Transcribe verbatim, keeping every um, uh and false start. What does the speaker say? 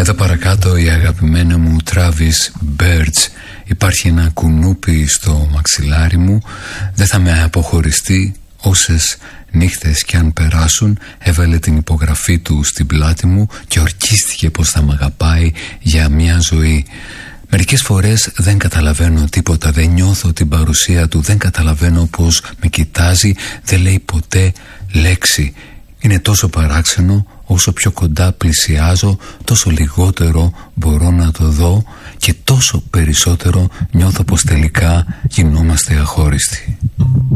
Εδώ παρακάτω η αγαπημένη μου Travis Birds. Υπάρχει ένα κουνούπι στο μαξιλάρι μου. Δεν θα με αποχωριστεί όσες νύχτες κι αν περάσουν. Έβαλε την υπογραφή του στην πλάτη μου και ορκίστηκε πως θα μ' αγαπάει για μια ζωή. Μερικές φορές δεν καταλαβαίνω τίποτα, δεν νιώθω την παρουσία του, δεν καταλαβαίνω πως με κοιτάζει, δεν λέει ποτέ λέξη. Είναι τόσο παράξενο, όσο πιο κοντά πλησιάζω, τόσο λιγότερο μπορώ να το δω και τόσο περισσότερο νιώθω πως τελικά γινόμαστε αχώριστοι.